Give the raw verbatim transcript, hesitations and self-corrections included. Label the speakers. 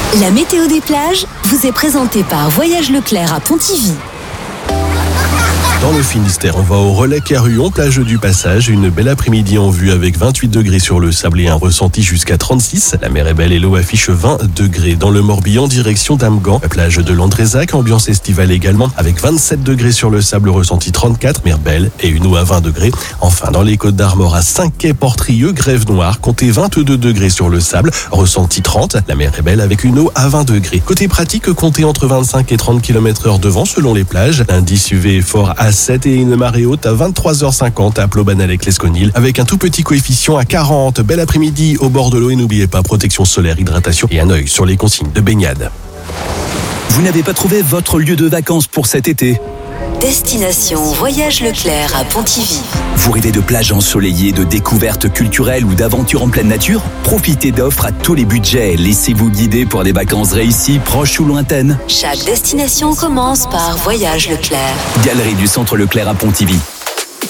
Speaker 1: La météo des plages vous est présentée par Voyage Leclerc à Pontivy.
Speaker 2: Dans le Finistère, on va au Relais Carhuon, plage du Passage. Une belle après-midi en vue avec vingt-huit degrés sur le sable et un ressenti jusqu'à trente-six. La mer est belle et l'eau affiche vingt degrés. Dans le Morbihan, direction d'Amgan, plage de l'Andrézac, ambiance estivale également avec vingt-sept degrés sur le sable, ressenti trente-quatre, mer belle et une eau à vingt degrés. Enfin, dans les Côtes d'Armor à Saint-Quay-Portrieux, Grève Noire, comptez vingt-deux degrés sur le sable, ressenti trente. La mer est belle avec une eau à vingt degrés. Côté pratique, comptez entre vingt-cinq et trente kilomètres heure de vent selon les plages. L'indice U V est fort à sept et une marée haute à vingt-trois heures cinquante à Plobanel-et-Clesconil avec un tout petit coefficient à quarante. Bel après-midi au bord de l'eau et n'oubliez pas protection solaire, hydratation et un œil sur les consignes de baignade.
Speaker 3: Vous n'avez pas trouvé votre lieu de vacances pour cet été ?
Speaker 1: Destination Voyage Leclerc à Pontivy.
Speaker 3: Vous rêvez de plages ensoleillées, de découvertes culturelles ou d'aventures en pleine nature ? Profitez d'offres à tous les budgets. Laissez-vous guider pour des vacances réussies, proches ou lointaines.
Speaker 1: Chaque destination commence par Voyage Leclerc.
Speaker 3: Galerie du Centre Leclerc à Pontivy.